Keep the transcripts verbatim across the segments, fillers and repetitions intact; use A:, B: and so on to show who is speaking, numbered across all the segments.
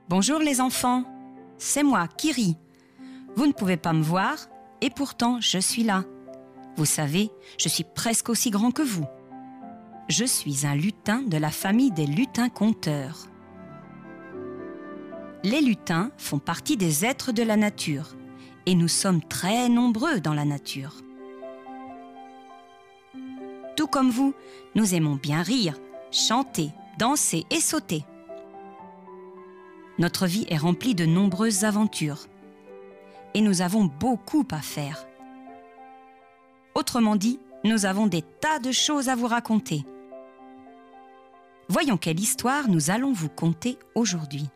A: Bonjour les enfants, c'est moi, Kiri. Vous ne pouvez pas me voir et pourtant je suis là. Vous savez, je suis presque aussi grand que vous. Je suis un lutin de la famille des lutins-conteurs. Les lutins font partie des êtres de la nature et nous sommes très nombreux dans la nature. Tout comme vous, nous aimons bien rire, chanter, danser et sauter. Notre vie est remplie de nombreuses aventures et nous avons beaucoup à faire. Autrement dit, nous avons des tas de choses à vous raconter. Voyons quelle histoire nous allons vous conter aujourd'hui.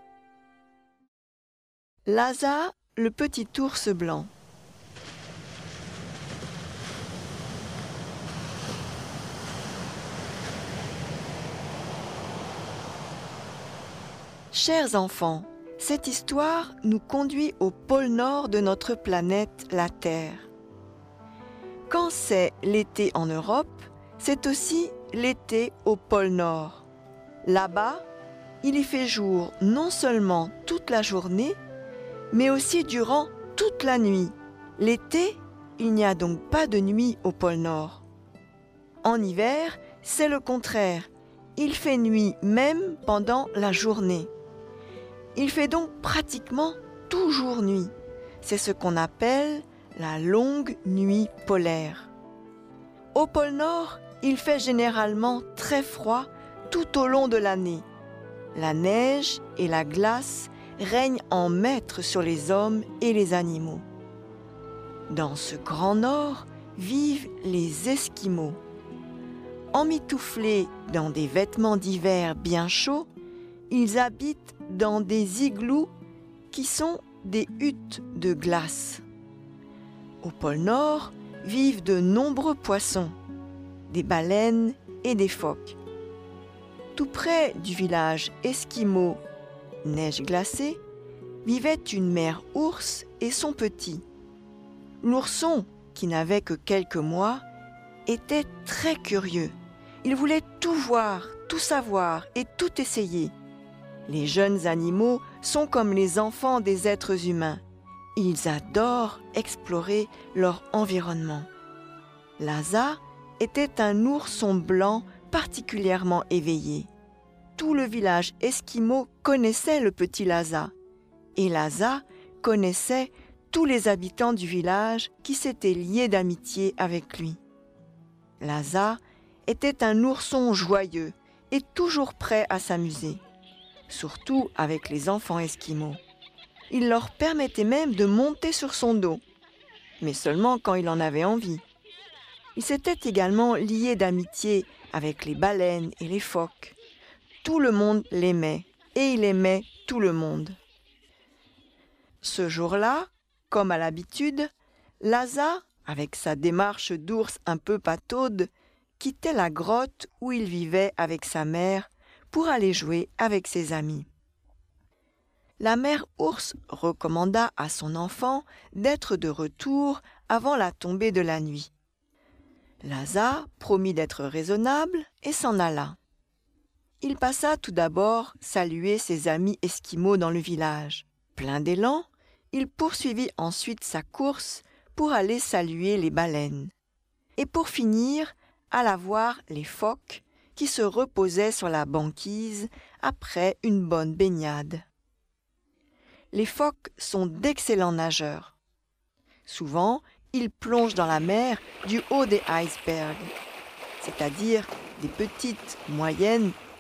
B: Laza, le petit ours blanc. Chers enfants, cette histoire nous conduit au pôle nord de notre planète, la Terre. Quand c'est l'été en Europe, c'est aussi l'été au pôle Nord. Là-bas, il y fait jour non seulement toute la journée, mais aussi durant toute la nuit. L'été, il n'y a donc pas de nuit au pôle Nord. En hiver, c'est le contraire. Il fait nuit même pendant la journée. Il fait donc pratiquement toujours nuit. C'est ce qu'on appelle la longue nuit polaire. Au pôle Nord, il fait généralement très froid tout au long de l'année. La neige et la glace règnent en maître sur les hommes et les animaux. Dans ce grand Nord vivent les Esquimaux. Emmitouflés dans des vêtements d'hiver bien chauds, ils habitent dans des igloos qui sont des huttes de glace. Au pôle Nord vivent de nombreux poissons, des baleines et des phoques. Tout près du village esquimau Neige glacée vivait une mère ours et son petit. L'ourson, qui n'avait que quelques mois, était très curieux. Il voulait tout voir, tout savoir et tout essayer. Les jeunes animaux sont comme les enfants des êtres humains. Ils adorent explorer leur environnement. Laza était un ourson blanc particulièrement éveillé. Tout le village esquimau connaissait le petit Laza. Et Laza connaissait tous les habitants du village qui s'étaient liés d'amitié avec lui. Laza était un ourson joyeux et toujours prêt à s'amuser, surtout avec les enfants esquimaux. Il leur permettait même de monter sur son dos, mais seulement quand il en avait envie. Il s'était également lié d'amitié avec les baleines et les phoques. Tout le monde l'aimait et il aimait tout le monde. Ce jour-là, comme à l'habitude, Laza, avec sa démarche d'ours un peu pataude, quittait la grotte où il vivait avec sa mère pour aller jouer avec ses amis. La mère ours recommanda à son enfant d'être de retour avant la tombée de la nuit. Laza promit d'être raisonnable et s'en alla. Il passa tout d'abord saluer ses amis esquimaux dans le village. Plein d'élan, il poursuivit ensuite sa course pour aller saluer les baleines. Et pour finir, alla voir les phoques qui se reposaient sur la banquise après une bonne baignade. Les phoques sont d'excellents nageurs. Souvent, ils plongent dans la mer du haut des icebergs, c'est-à-dire des petites, moyennes